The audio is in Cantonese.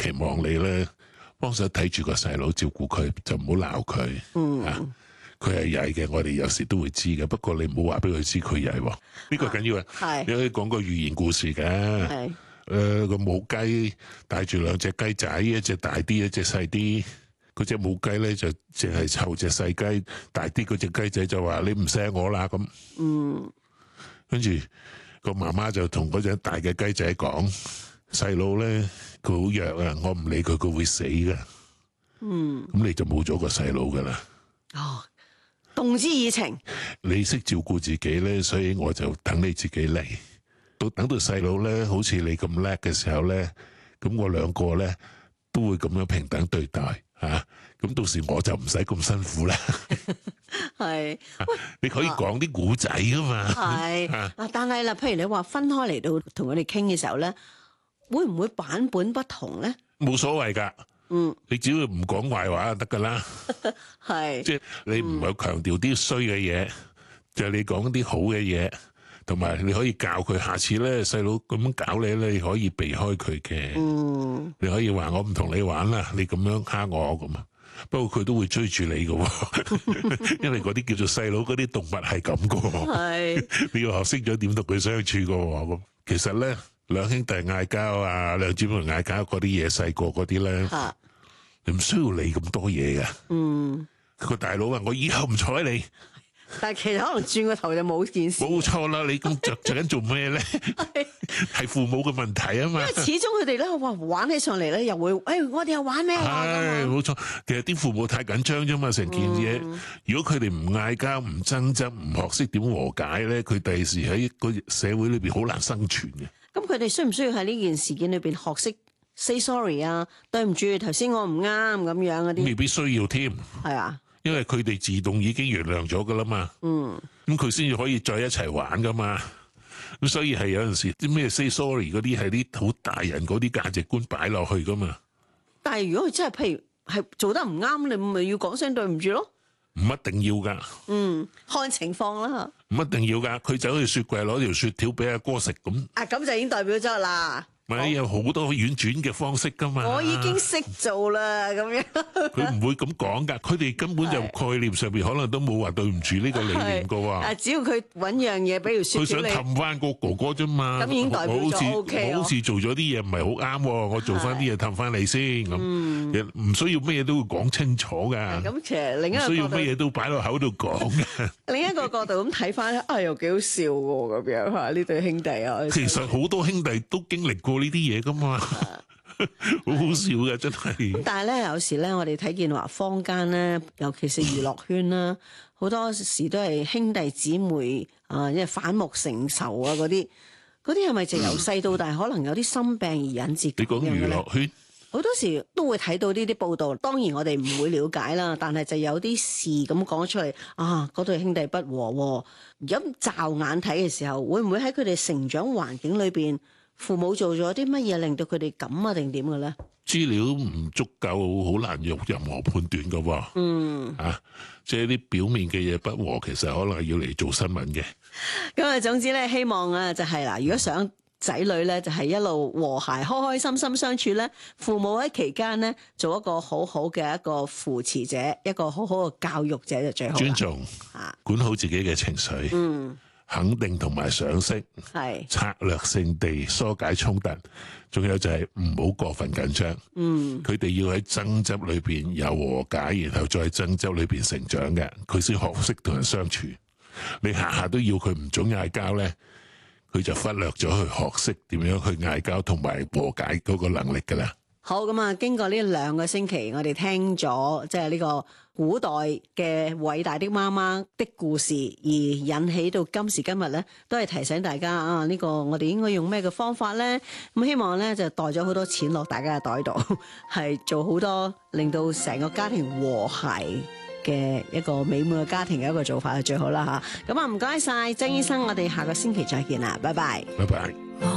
期望你咧幫手睇住個細佬，照顧佢，就唔好鬧佢。佢係曳嘅，我哋有時都會知嘅。不過你唔好話俾佢知佢曳喎，呢個緊要啊。 係你可以講個寓言故事嘅。個母雞帶住兩隻雞仔，一隻大啲，一隻細啲。嗰隻母雞咧就淨係湊隻細雞，大啲嗰隻雞仔就話你唔錫我啦咁。跟住個媽媽就同嗰隻大嘅雞仔講：細佬咧佢好弱啊，我唔理佢，佢會死噶。咁你就冇咗個細佬噶啦。 哦，動之以情。 你識照顧自己咧，所以我就等你自己嚟。等到細佬咧，好似你咁叻嘅時候咧，咁我兩個咧都會咁樣平等對待嚇。咁到時我就唔使咁辛苦啦。 係， 你可以講啲古仔噶嘛。 係但係啦，譬如你話分開嚟到同佢哋傾嘅時候咧，會唔會版本不同咧？ 冇所謂㗎。你只要唔講壞話就得㗎啦。 係， 即係你唔係強調啲衰嘅嘢，就係你講啲好嘅嘢。同埋你可以教佢，下次咧細佬咁樣搞你咧，你可以避開佢嘅。你可以話我唔同你玩啦，你咁樣蝦我咁啊。不過佢都會追住你嘅，因為嗰啲叫做細佬嗰啲動物係咁嘅。 係你要學識咗點同佢相處嘅咁。其實咧，兩兄弟嗌交啊，兩姊妹嗌交嗰啲嘢，細個嗰啲咧，你唔需要理咁多嘢嘅。個大佬話：我以後唔睬你。 但係其實可能轉個頭就冇件事。 冇錯啦，你咁着緊做咩咧？係父母嘅問題啊嘛。因為始終佢哋咧玩起上嚟咧，又會我哋又玩咩啊？ 係冇錯，其實啲父母太緊張啫嘛，成件嘢。如果佢哋唔嗌交、唔爭執、唔學識點和解咧，佢第時喺個社會裏邊好難生存嘅。 咁佢哋需唔需要喺呢件事件裏邊學識 say sorry 啊？對唔住，頭先我唔啱咁樣嗰啲。 未必需要添。係啊。因為佢哋自動已經原諒咗噶啦嘛，咁佢先至可以再一齊玩噶嘛，咁所以係有陣時啲咩 say sorry 嗰啲係啲好大人嗰啲價值觀擺落去噶嘛。但係如果佢真係譬如係做得唔啱，你咪要講聲對唔住咯。唔一定要噶， 看情況啦。 唔一定要噶，佢走去雪櫃攞條雪條俾阿哥食咁， 咁就已經代表咗啦。 咪有好多婉轉嘅方式噶嘛。 我已經識做啦，咁樣。 佢唔會咁講噶，佢哋根本就概念上邊可能都冇話對唔住呢個理念噶喎。只要佢揾樣嘢，比如説， 佢想氹翻個哥哥啫嘛。 咁已經代表咗 OK。 好似做咗啲嘢唔係好啱，我做翻啲嘢氹翻你先咁。唔需要咩嘢都會講清楚噶。 咁其實另一個角度， 唔需要咩嘢都擺落口度講嘅。 另一個角度咁睇翻，又幾好笑喎，咁樣嚇呢對兄弟啊。 其實好多兄弟都經歷過呢啲嘢噶嘛，好好笑嘅真係。 但係咧，有時咧，我哋睇見話坊間咧，尤其是娛樂圈啦，好多時都係兄弟姊妹啊，因為反目成仇啊，嗰啲係咪就由細到大可能有啲心病而引致？ 你講娛樂圈， 好多時都會睇到呢啲報道。當然我哋唔會了解啦，但係就有啲事咁講出嚟啊，嗰對兄弟不和。咁驟眼睇嘅時候，會唔會喺佢哋成長環境裏邊？父母做咗啲乜嘢令到佢哋咁啊？定點嘅咧？ 資料唔足夠，好難用任何判斷噶喎。即係啲表面嘅嘢不和，其實可能係要嚟做新聞嘅。 咁啊，總之咧，希望啊，就係啦，如果想仔女咧，就係一路和諧、開開心心相處咧，父母喺期間咧，做一個好好嘅一個扶持者，一個好好嘅教育者就最好。尊重，管好自己嘅情緒。肯定同埋賞識，係策略性地疏解衝突，仲有就係唔好過分緊張。佢哋要喺爭執裏邊有和解，然後再喺爭執裏邊成長嘅，佢先學識同人相處。你下下都要佢唔准嗌交咧，佢就忽略咗去學識點樣去嗌交同埋和解嗰個能力噶啦。好，咁啊，經過呢2個星期，我哋聽咗即係呢個古代嘅偉大的媽媽的故事，而引起到今時今日咧，都係提醒大家啊，呢個我哋應該用咩嘅方法咧？咁希望咧就袋咗好多錢落大家嘅袋度，係做好多令到成個家庭和諧嘅一個美滿嘅家庭嘅一個做法係最好啦吓。咁啊，唔該晒曾醫生，我哋下個星期再見啦，拜拜。拜拜。